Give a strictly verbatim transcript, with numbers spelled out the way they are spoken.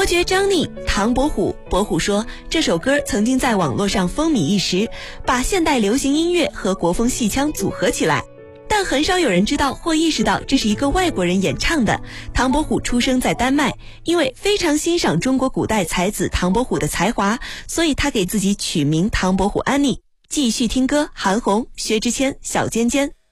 伯爵张逆，唐伯虎。伯虎说，这首歌曾经在网络上风靡一时，把现代流行音乐和国风戏腔组合起来。但很少有人知道或意识到这是一个外国人演唱的。唐伯虎出生在丹麦，因为非常欣赏中国古代才子唐伯虎的才华，所以他给自己取名唐伯虎安妮。继续听歌，韩红、薛之谦、小尖尖。